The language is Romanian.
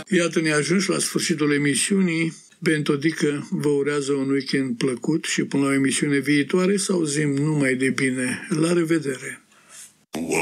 Iată, ne ajungi la sfârșitul emisiunii. Bentodică vă urează un weekend plăcut și până la o emisiune viitoare să auzim numai de bine. La revedere!